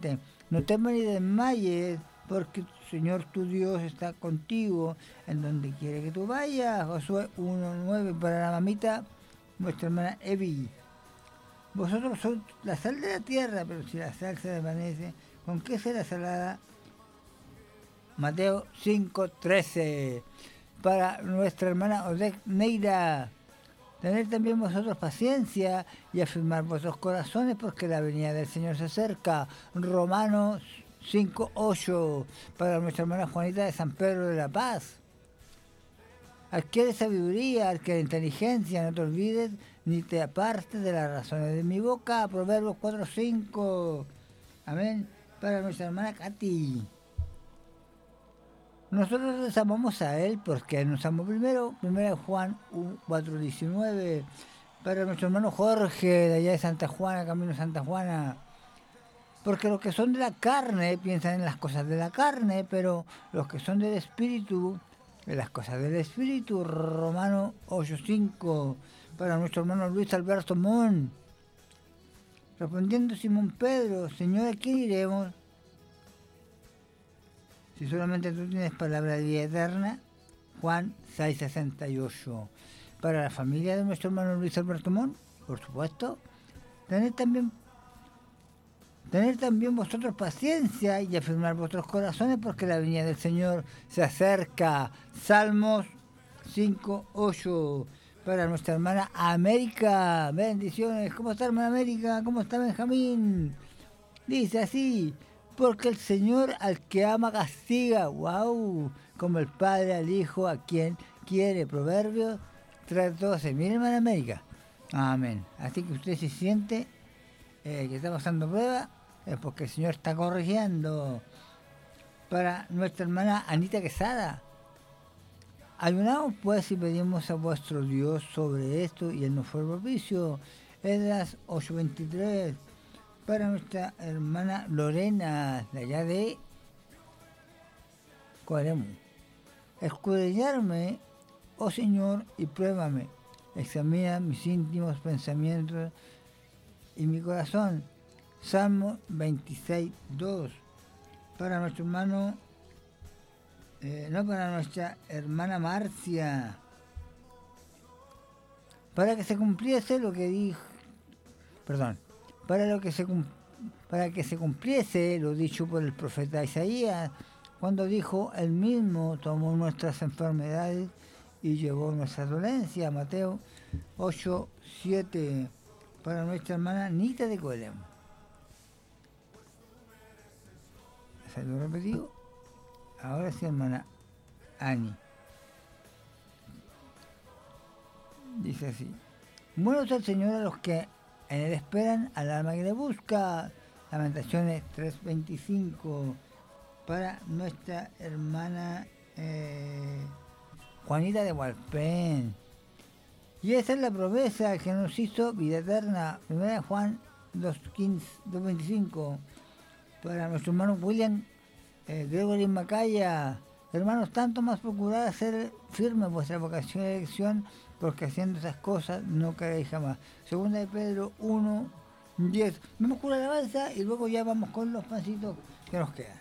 7. No temas ni desmayes, porque tu Señor tu Dios está contigo en donde quiere que tú vayas. Josué 1:9 para la mamita, nuestra hermana Evi. Vosotros sois la sal de la tierra, pero si la sal se desvanece, ¿con qué será salada? Mateo 5:13 para nuestra hermana Odette Neira. Tened también vosotros paciencia y afirmar vuestros corazones porque la venida del Señor se acerca. Romanos 5:8 para nuestra hermana Juanita de San Pedro de la Paz. Adquiere sabiduría, adquiere inteligencia, no te olvides ni te apartes de las razones de mi boca. Proverbios 4:5. Amén. Para nuestra hermana Katy. Nosotros les amamos a Él porque Él nos amó primero. Primera Juan 4:19. Para nuestro hermano Jorge, de allá de Santa Juana, camino Santa Juana. Porque los que son de la carne piensan en las cosas de la carne, pero los que son del Espíritu, en las cosas del Espíritu. Romano 8:5. Para nuestro hermano Luis Alberto Mon. Respondiendo Simón Pedro, Señor, ¿a quién iremos? Si solamente tú tienes palabra de vida eterna. Juan 6:68. Para la familia de nuestro hermano Luis Alberto Mon, por supuesto. Tener también vosotros paciencia y afirmar vuestros corazones porque la venida del Señor se acerca. Salmos 5:8. Para nuestra hermana América. Bendiciones. ¿Cómo está, hermana América? ¿Cómo está, Benjamín? Dice así: porque el Señor al que ama castiga. ¡Wow! Como el Padre al Hijo a quien quiere. Proverbios 3:12. Mire, hermana América. Amén. Así que usted se siente que está pasando prueba, es porque el Señor está corrigiendo. Para nuestra hermana Anita Quesada. Ayunamos pues y pedimos a vuestro Dios sobre esto y Él nos fue propicio. Esdras 8:23. Para nuestra hermana Lorena, de allá de Coaremu. Escudriñarme, oh Señor, y pruébame. Examina mis íntimos pensamientos y mi corazón. Salmo 26:2. Para nuestro hermano, para nuestra hermana Marcia. Para que se cumpliese lo que dijo, para que se cumpliese lo dicho por el profeta Isaías, cuando dijo, él mismo tomó nuestras enfermedades y llevó nuestras dolencias. Mateo 8:7. Para nuestra hermana Nita de Coelem. ¿Se lo repetido? Ahora sí, hermana Ani. Dice así: bueno es el Señor a los que en Él esperan, al alma que le busca. Lamentaciones 3:25. Para nuestra hermana Juanita de Hualpén. Y esa es la promesa que nos hizo vida eterna. Primera Juan 2:25. Para nuestro hermano William Gregory Macaya. Hermanos, tanto más procurad hacer firme vuestra vocación y elección, porque haciendo esas cosas no caeréis jamás. Segunda de Pedro 1:10. Vamos con la alabanza y luego ya vamos con los pancitos que nos quedan.